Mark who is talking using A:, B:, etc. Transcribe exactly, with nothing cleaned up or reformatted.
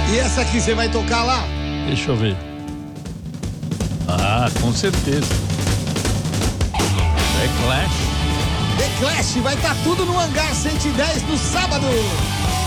A: E essa aqui você vai tocar lá?
B: Deixa eu ver. Ah, com certeza. The Clash.
A: The Clash vai estar tudo no Hangar cento e dez no sábado.